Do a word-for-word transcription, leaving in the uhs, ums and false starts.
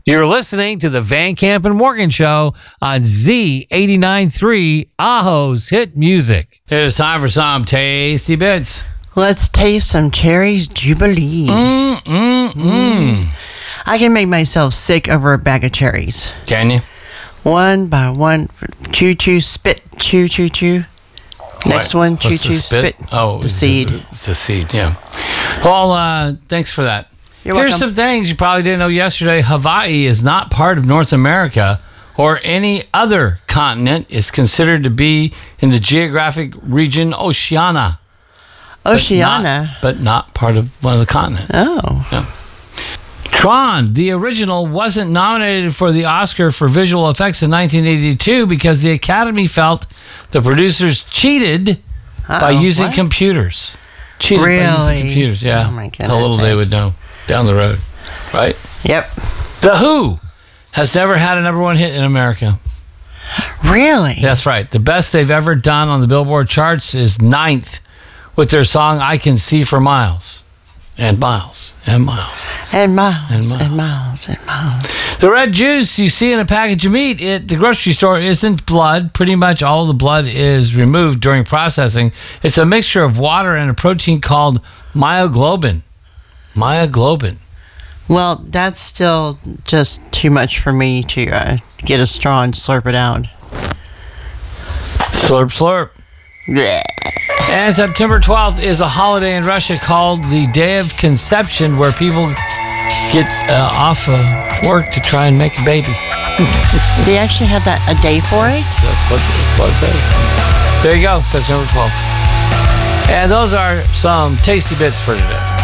You're listening to the Van Camp and Morgan Show on Z eighty-nine point three, Aho's Hit Music. It is time for some tasty bits. Let's taste some Cherry's Jubilee. Mm, mm, mm. I can make myself sick over a bag of cherries. Can you? One by one, chew, chew, spit, chew, chew, chew. Next What? one, chew, What's the chew, spit? spit. Oh, the seed. It's the seed, yeah. Well, uh, thanks for that. You're Here's welcome. some things you probably didn't know yesterday. Hawaii is not part of North America or any other continent. It's considered to be in the geographic region Oceania. Oceania. But not, but not part of one of the continents. Oh. Yeah. Tron, the original, wasn't nominated for the Oscar for visual effects in nineteen eighty-two because the Academy felt the producers cheated Uh-oh, by using what? computers. Cheated by Really? using computers, yeah. Oh, my goodness How little they would sakes. know down the road, right? Yep. The Who has never had a number one hit in America. Really? That's right. The best they've ever done on the Billboard charts is ninth with their song I Can See for Miles. And miles, and miles. And miles, And and miles. miles, and miles. The red juice you see in a package of meat at the grocery store isn't blood. Pretty much all the blood is removed during processing. It's a mixture of water and a protein called myoglobin. Myoglobin. Well, that's still just too much for me to uh, get a straw and slurp it out. Slurp, slurp. Blech. And September twelfth is a holiday in Russia called the Day of Conception, where people get uh, off of work to try and make a baby. They actually have that a day for it? That's what, that's what it says. There you go, September twelfth. And those are some tasty bits for today.